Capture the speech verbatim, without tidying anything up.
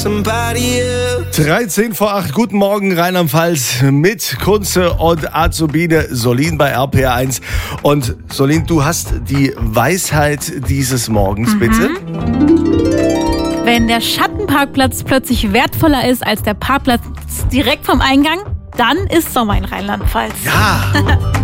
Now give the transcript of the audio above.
somebody else. dreizehn vor acht, guten Morgen Rheinland-Pfalz mit Kunze und Azubine Solin bei R P R eins. Und Solin, du hast die Weisheit dieses Morgens, Mhm. bitte. Wenn der Schattenparkplatz plötzlich wertvoller ist als der Parkplatz direkt vom Eingang, dann ist Sommer in Rheinland-Pfalz. Ja.